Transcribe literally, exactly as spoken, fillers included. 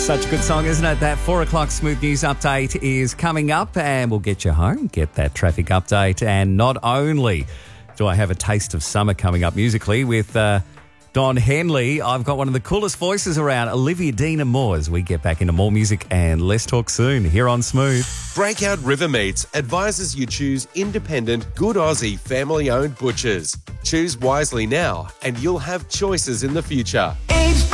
Such a good song, isn't it? That four o'clock Smooth News update is coming up and we'll get you home, get that traffic update. And not only do I have a taste of summer coming up musically with uh, Don Henley, I've got one of the coolest voices around, Olivia Dean and more, as we get back into more music and let's talk soon here on Smooth. Breakout River Meats advises you choose independent, good Aussie, family-owned butchers. Choose wisely now and you'll have choices in the future. It's